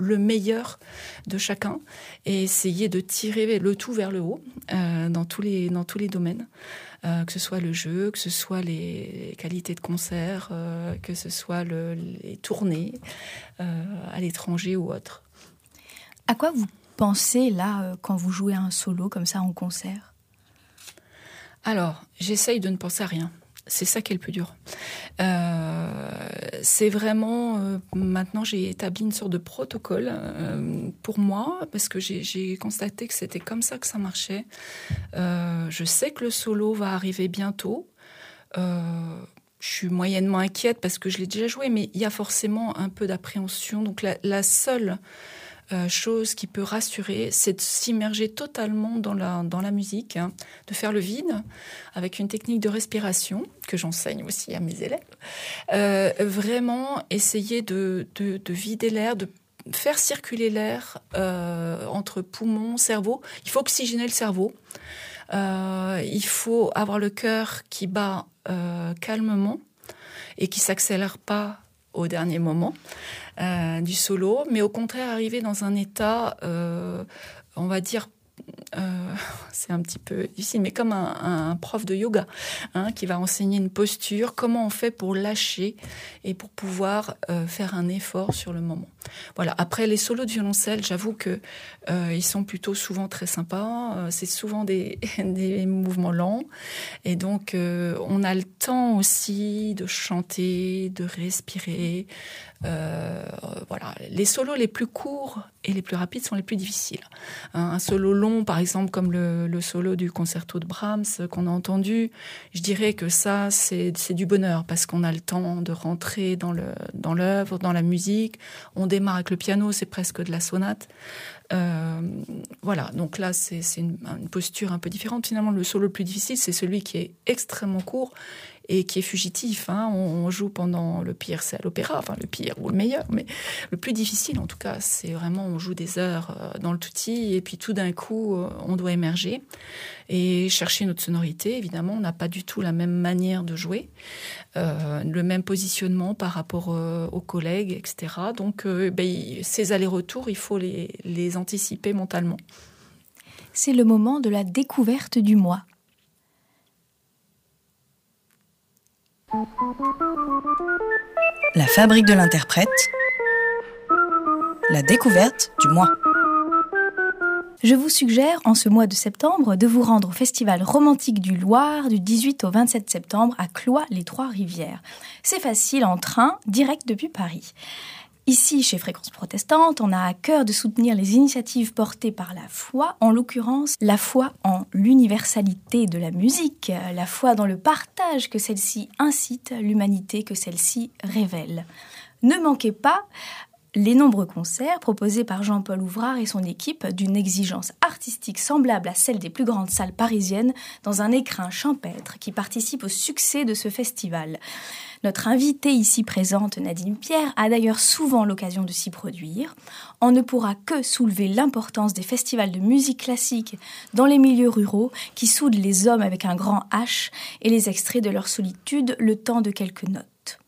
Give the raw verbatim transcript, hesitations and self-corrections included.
le meilleur de chacun et essayer de tirer le tout vers le haut euh, dans tous les, dans tous les domaines. Euh, que ce soit le jeu, que ce soit les qualités de concert, euh, que ce soit le, les tournées euh, à l'étranger ou autre. À quoi vous pensez là quand vous jouez un solo comme ça en concert ? Alors, j'essaye de ne penser à rien. C'est ça qui est le plus dur. Euh, c'est vraiment... Euh, maintenant, j'ai établi une sorte de protocole euh, pour moi, parce que j'ai, j'ai constaté que c'était comme ça que ça marchait. Euh, je sais que le solo va arriver bientôt. Euh, je suis moyennement inquiète parce que je l'ai déjà joué, mais il y a forcément un peu d'appréhension. Donc, la, la seule... Euh, chose qui peut rassurer, c'est de s'immerger totalement dans la, dans la musique, hein, de faire le vide avec une technique de respiration que j'enseigne aussi à mes élèves. Euh, vraiment essayer de, de, de vider l'air, de faire circuler l'air euh, entre poumons, cerveau. Il faut oxygéner le cerveau. Euh, il faut avoir le cœur qui bat euh, calmement et qui s'accélère pas au dernier moment euh, du solo, mais au contraire arriver dans un état, euh, on va dire, euh, c'est un petit peu difficile, mais comme un, un prof de yoga hein, qui va enseigner une posture, comment on fait pour lâcher et pour pouvoir euh, faire un effort sur le moment. Voilà. Après, les solos de violoncelle, j'avoue que euh, ils sont plutôt souvent très sympas. Euh, c'est souvent des, des mouvements lents, et donc euh, on a le temps aussi de chanter, de respirer. Euh, voilà. Les solos les plus courts et les plus rapides sont les plus difficiles. Un, un solo long, par exemple, comme le, le solo du concerto de Brahms qu'on a entendu, je dirais que ça, c'est, c'est du bonheur parce qu'on a le temps de rentrer dans, le, dans l'œuvre, dans la musique. On démarre avec le piano, c'est presque de la sonate. Euh, voilà, donc là, c'est, c'est une, une posture un peu différente. Finalement, le solo le plus difficile, c'est celui qui est extrêmement court et qui est fugitif. Hein. On, on joue pendant le pire, c'est à l'opéra, enfin le pire ou le meilleur, mais le plus difficile, en tout cas, c'est vraiment on joue des heures euh, dans le tutti et puis tout d'un coup, euh, on doit émerger et chercher notre sonorité. Évidemment, on n'a pas du tout la même manière de jouer, euh, le même positionnement par rapport euh, aux collègues, et cetera. Donc, euh, ben, ces allers-retours, il faut les, les anticiper mentalement. C'est le moment de la découverte du moi. La fabrique de l'interprète, la découverte du moi. Je vous suggère, en ce mois de septembre, de vous rendre au Festival romantique du Loir du dix-huit au vingt-sept septembre à Cloix-les-Trois-Rivières. C'est facile en train, direct depuis Paris. Ici, chez Fréquence Protestante, on a à cœur de soutenir les initiatives portées par la foi, en l'occurrence la foi en l'universalité de la musique, la foi dans le partage que celle-ci incite, l'humanité que celle-ci révèle. Ne manquez pas les nombreux concerts proposés par Jean-Paul Ouvrard et son équipe d'une exigence artistique semblable à celle des plus grandes salles parisiennes dans un écrin champêtre qui participe au succès de ce festival. Notre invitée ici présente, Nadine Pierre, a d'ailleurs souvent l'occasion de s'y produire. On ne pourra que soulever l'importance des festivals de musique classique dans les milieux ruraux qui soudent les hommes avec un grand H et les extraits de leur solitude le temps de quelques notes.